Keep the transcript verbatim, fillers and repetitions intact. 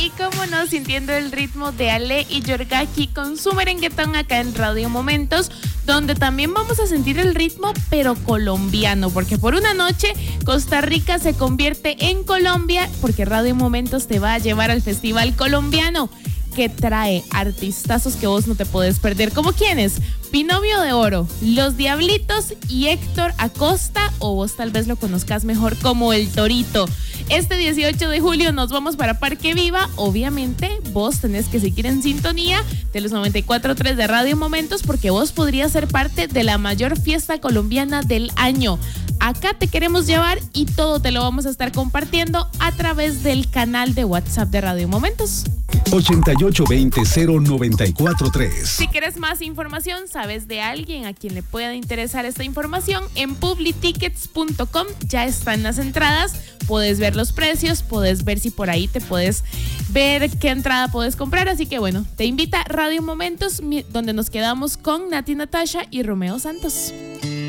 Y como no, sintiendo el ritmo de Ale y Yorgaki con su merenguetón acá en Radio Momentos, donde también vamos a sentir el ritmo pero colombiano, porque por una noche Costa Rica se convierte en Colombia, porque Radio Momentos te va a llevar al Festival Colombiano, que trae artistazos que vos no te podés perder. ¿Como quiénes? Binomio de Oro, Los Diablitos y Héctor Acosta, o vos tal vez lo conozcas mejor como El Torito. Este dieciocho de julio nos vamos para Parque Viva. Obviamente vos tenés que seguir en sintonía de los noventa y cuatro punto tres de Radio Momentos, porque vos podrías ser parte de la mayor fiesta colombiana del año. Acá te queremos llevar y todo te lo vamos a estar compartiendo a través del canal de WhatsApp de Radio Momentos. ochenta y ocho veinte cero noventa y cuatro tres. Si quieres más información, sabes de alguien a quien le pueda interesar esta información, en publitickets punto com ya están las entradas. Puedes ver los precios, puedes ver si por ahí te puedes ver qué entrada puedes comprar. Así que bueno, te invita Radio Momentos, donde nos quedamos con Nati Natasha y Romeo Santos.